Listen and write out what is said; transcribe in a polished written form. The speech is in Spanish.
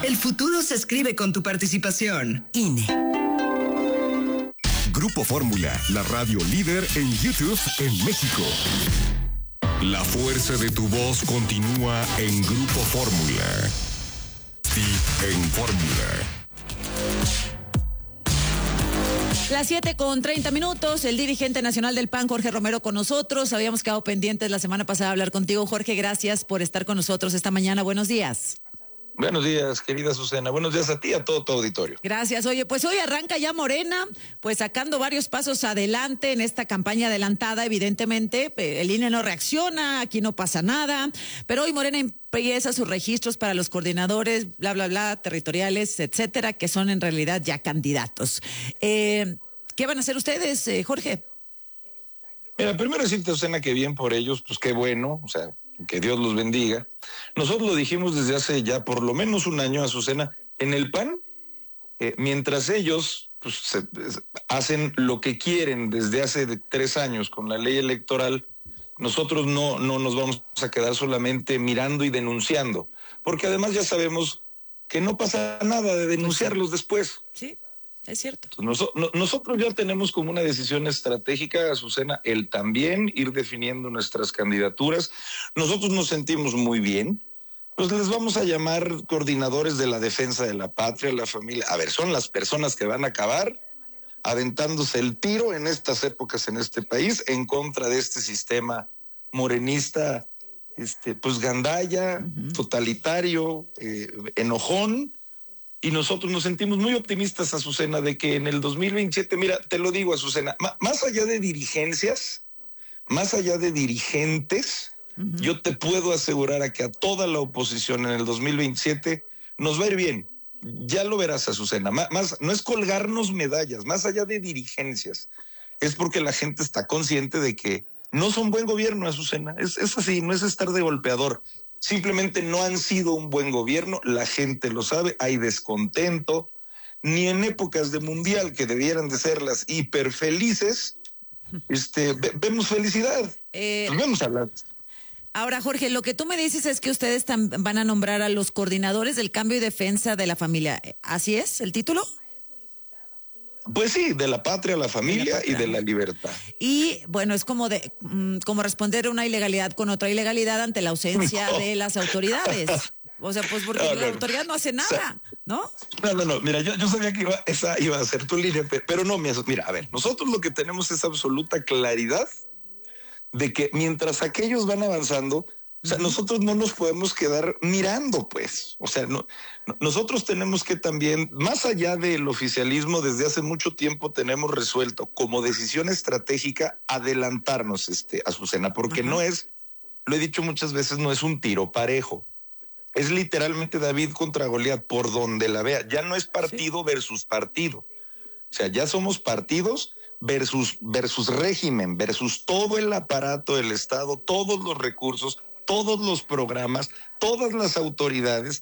El futuro se escribe con tu participación. INE. Grupo Fórmula, la radio líder en YouTube en México. La fuerza de tu voz continúa en Grupo Fórmula. Sí, en Fórmula. Las 7:30. El dirigente nacional del PAN, Jorge Romero, con nosotros. Habíamos quedado pendientes la semana pasada de hablar contigo. Jorge, gracias por estar con nosotros esta mañana. Buenos días. Buenos días, querida Susana. Buenos días a ti y a todo tu auditorio. Gracias. Oye, pues hoy arranca ya Morena, pues sacando varios pasos adelante en esta campaña adelantada. Evidentemente, el INE no reacciona, aquí no pasa nada, pero hoy Morena empieza sus registros para los coordinadores, bla, bla, bla, territoriales, etcétera, que son en realidad ya candidatos. ¿Qué van a hacer ustedes, Jorge? Mira, primero decirte, Susana, que bien por ellos, pues qué bueno, o sea, que Dios los bendiga. Nosotros lo dijimos desde hace ya por lo menos un año, Azucena, en el PAN, mientras ellos pues, hacen lo que quieren desde hace 3 años con la ley electoral, nosotros no nos vamos a quedar solamente mirando y denunciando, porque además ya sabemos que no pasa nada de denunciarlos después. Sí. Es cierto. Nosotros ya tenemos como una decisión estratégica, Azucena, el también ir definiendo nuestras candidaturas. Nosotros nos sentimos muy bien. Pues les vamos a llamar coordinadores de la defensa de la patria, la familia. A ver, son las personas que van a acabar aventándose el tiro en estas épocas en este país en contra de este sistema morenista, pues gandalla, totalitario, enojón. Y nosotros nos sentimos muy optimistas, Azucena, de que en el 2027, mira, te lo digo, Azucena, más allá de dirigencias, más allá de dirigentes, yo te puedo asegurar a que a toda la oposición en el 2027 nos va a ir bien. Ya lo verás, Azucena. Más, no es colgarnos medallas, más allá de dirigencias, es porque la gente está consciente de que no son buen gobierno, Azucena. Es así, no es estar de golpeador. Simplemente no han sido un buen gobierno, la gente lo sabe, hay descontento, ni en épocas de mundial que debieran de ser las hiperfelices, vemos felicidad, vemos hablar. Ahora, Jorge, lo que tú me dices es que ustedes van a nombrar a los coordinadores del cambio y defensa de la familia, ¿así es el título? Pues sí, de la patria, la familia y de la libertad. Y bueno, es como responder una ilegalidad con otra ilegalidad ante la ausencia de las autoridades. O sea, pues porque la autoridad no hace nada, ¿no? No. Mira, yo sabía que esa iba a ser tu línea, pero no, mira, a ver, nosotros lo que tenemos es absoluta claridad de que mientras aquellos van avanzando, o sea, nosotros no nos podemos quedar mirando, pues. O sea, nosotros tenemos que también, más allá del oficialismo, desde hace mucho tiempo tenemos resuelto como decisión estratégica adelantarnos, Azucena, porque no es, lo he dicho muchas veces, no es un tiro parejo. Es literalmente David contra Goliat, por donde la vea. Ya no es partido versus partido. O sea, ya somos partidos versus régimen, versus todo el aparato del Estado, todos los recursos, todos los programas, todas las autoridades,